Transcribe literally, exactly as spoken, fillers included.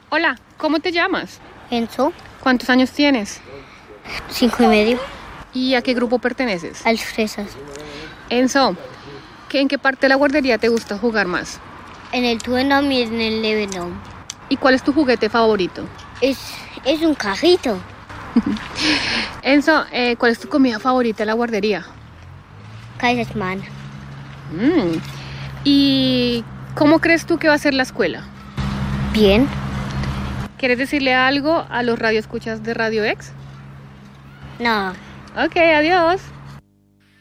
Hola, ¿cómo te llamas? Enzo, ¿Cuántos años tienes? cinco y medio. ¿Y a qué grupo perteneces? A las fresas. Enzo, ¿qué- ¿en qué parte de la guardería te gusta jugar más? En el Tuenam y en el Lebanon. ¿Y cuál es tu juguete favorito? Es, es un carrito. Enzo, eh, ¿cuál es tu comida favorita de la guardería? Kaiserschmarrn. Mm. ¿Y cómo crees tú que va a ser la escuela? Bien. ¿Quieres decirle algo a los radioescuchas de Radio X? No. Ok, adiós.